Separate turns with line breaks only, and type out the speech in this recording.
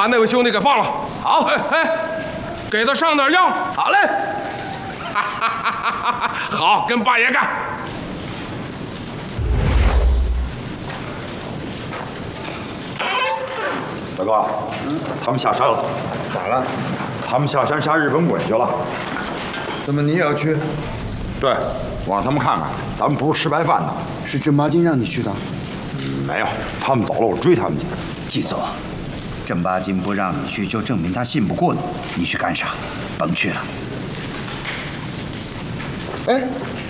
把那位兄弟给放了。
好，
哎，给他上点药。
好嘞。
好，跟八爷干。
大哥，他们下山了。
咋了？
他们下山杀日本鬼去了。
怎么你也要去？
对，我让他们看看，咱们不是吃白饭的。
是郑八金让你去的？
没有，他们走了，我追他们去。
记住，郑八金不让你去，就证明他信不过你。你去干啥？甭去了。
哎，